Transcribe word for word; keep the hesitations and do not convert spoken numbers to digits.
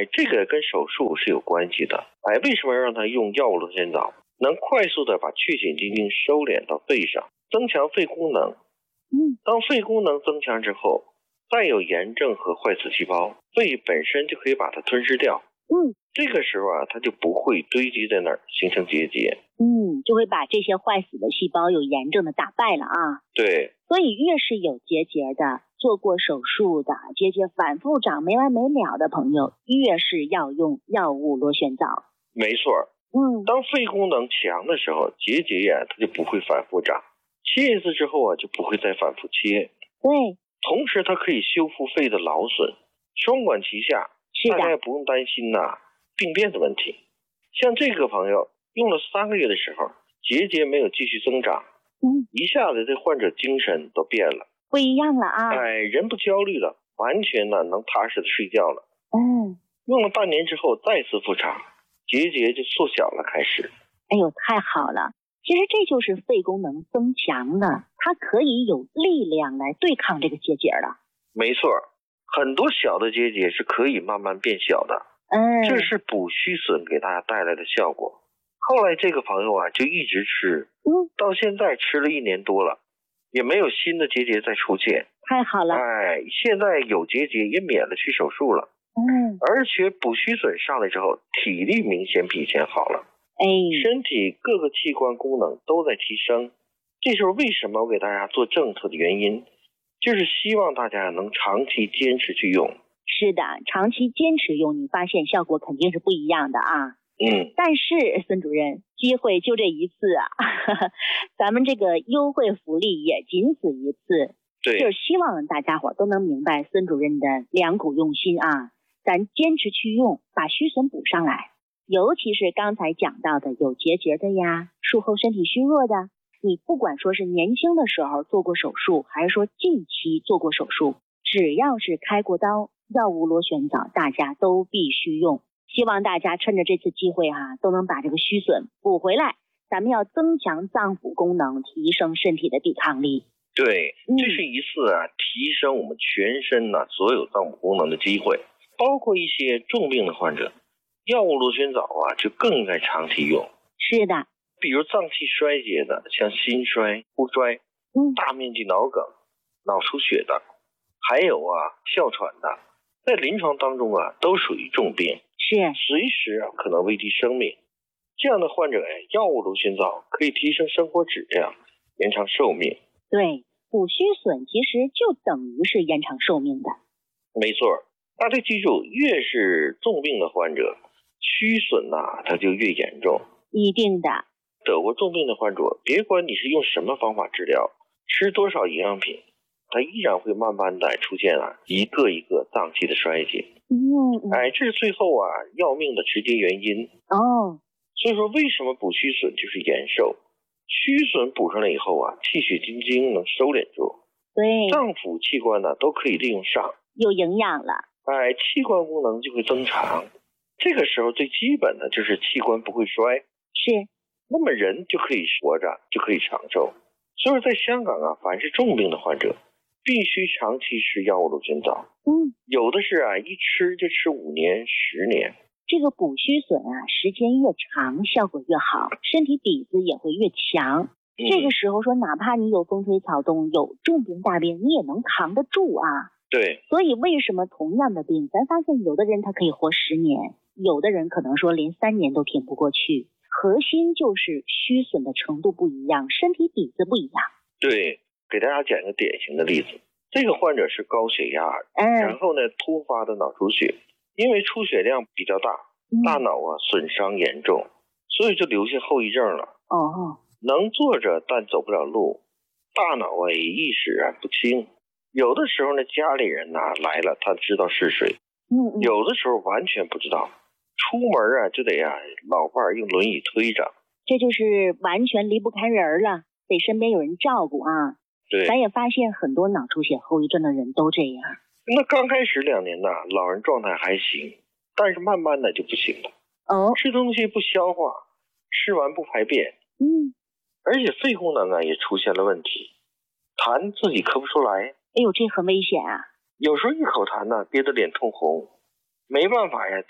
哎，这个跟手术是有关系的。哎，为什么让他用药物螺旋藻？能快速的把确血精精收敛到肺上，增强肺功能。 嗯， 当肺功能增强之后，再有炎症和坏死细胞，肺本身就可以把它吞噬掉。 嗯， 这个时候啊，它就不会堆积在那儿形成结节。 嗯，就会把这些坏死的细胞有炎症的打败了啊。 对， 所以越是有结节的、做过手术的、结节反复长没完没了的朋友，越是要用药物螺旋藻。 没错。 嗯， 当肺功能强的时候，结节呀、啊、它就不会反复长，切一次之后啊就不会再反复切。 对， 同时它可以修复肺的劳损，双管齐下，大家也不用担心呐、啊、病变的问题。像这个朋友用了三个月的时候，结节没有继续增长， 嗯， 一下子这患者精神都变了， 不一样了啊！ 哎，人不焦虑了，完全呢能踏实的睡觉了。 嗯， 用了半年之后再次复查，结节就缩小了，开始。 哎呦，太好了！其实这就是肺功能增强了，它可以有力量来对抗这个结节了。 没错，很多小的结节是可以慢慢变小的。 嗯， 这是补虚损给大家带来的效果。后来这个朋友啊就一直吃， 嗯， 到现在吃了一年多了，也没有新的结节再出现。 太好了！ 哎，现在有结节也免了去手术了。 嗯， 而且补虚损上来之后，体力明显比以前好了。 哎， 身体各个器官功能都在提升。这时候为什么我给大家做政策的原因，就是希望大家能长期坚持去用。 是的，长期坚持用，你发现效果肯定是不一样的啊。 嗯， 但是孙主任，机会就这一次啊，咱们这个优惠福利也仅此一次。 对， 就是希望大家伙都能明白孙主任的良苦用心啊，咱坚持去用，把虚损补上来。尤其是刚才讲到的有结节的呀，术后身体虚弱的，你不管说是年轻的时候做过手术，还是说近期做过手术，只要是开过刀，药物螺旋藻大家都必须用。希望大家趁着这次机会啊，都能把这个虚损补回来。咱们要增强脏腑功能，提升身体的抵抗力。 对，这是一次啊提升我们全身呢、啊、所有脏腑功能的机会，包括一些重病的患者，药物螺旋藻啊就更该长期用。 是的， 比如脏器衰竭的，像心衰、呼衰、 嗯， 大面积脑梗、脑出血的，还有啊哮喘的，在临床当中啊都属于重病， 是随时啊可能危及生命。这样的患者哎，药物螺旋藻可以提升生活质量，延长寿命。 对，补虚损其实就等于是延长寿命的。 没错，大家记住，越是重病的患者，虚损呐、啊，它就越严重。 一定的。 得过重病的患者，别管你是用什么方法治疗，吃多少营养品，它依然会慢慢的出现啊一个一个脏器的衰竭。 嗯， 哎，这是最后啊要命的直接原因。 哦， 所以说，为什么补虚损就是延寿？虚损补上来以后啊，气血津精能收敛住， 对， 脏腑器官呢都可以利用上， 有营养了。 哎，器官功能就会增长。这个时候最基本的就是器官不会衰， 是， 那么人就可以活着，就可以长寿。所以在香港啊，凡是重病的患者，必须长期吃药物螺旋藻。 嗯， 有的是啊，一吃就吃五年、十年。 这个补虚损啊，时间越长，效果越好，身体底子也会越强。 嗯、 这个时候说，哪怕你有风吹草动，有重病大病，你也能扛得住啊。 对。 所以为什么同样的病，咱发现有的人他可以活十年，有的人可能说连三年都挺不过去。核心就是虚损的程度不一样，身体底子不一样。 对，给大家讲一个典型的例子。这个患者是高血压， 嗯， 然后呢突发的脑出血，因为出血量比较大，大脑啊损伤严重，所以就留下后遗症了。 哦， 能坐着但走不了路，大脑啊也意识啊不清。有的时候呢，家里人呐、啊、来了，他知道是谁， 嗯， 有的时候完全不知道。出门啊就得啊老伴儿用轮椅推着， 这就是完全离不开人了，得身边有人照顾啊。 对， 咱也发现很多脑出血后遗症的人都这样。 那刚开始两年呢，老人状态还行，但是慢慢的就不行了。 哦， 吃东西不消化，吃完不排便， 嗯， 而且肺功能啊也出现了问题，痰自己咳不出来。 哎呦，这很危险啊！ 有时候一口痰呢，憋得脸通红，没办法呀。